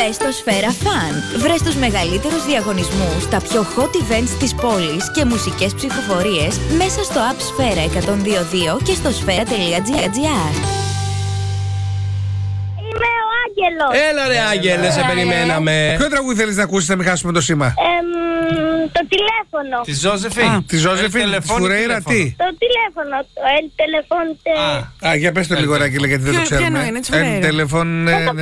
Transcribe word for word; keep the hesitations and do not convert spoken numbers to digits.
Μπες στο Σφαίρα Fun. Βρες τους μεγαλύτερους διαγωνισμούς, τα πιο hot events της πόλης και μουσικές ψηφοφορίες μέσα στο app Σφαίρα εκατόν δύο δύο και στο σφαίρα τελεία τζι άρ. Είμαι ο Άγγελος. Έλα ρε Άγγελε, σε περιμέναμε. Ποιο τραγούδι θέλεις να ακούσεις, να μην χάσουμε το σήμα? Εμ, το τηλέφωνο. Τη Ζώζεφιν. Τη Ζώζεφιν, τη Φουρέιρα, τι? Το τηλέφωνο. Το ελ τηλεφών. Α, για πες το λίγο ρε Άγγελε, γιατί δεν το Ποιο- ξέρουμε. ποιο είναι, της Φουρέιρα? Ελ τηλεφών. Θα το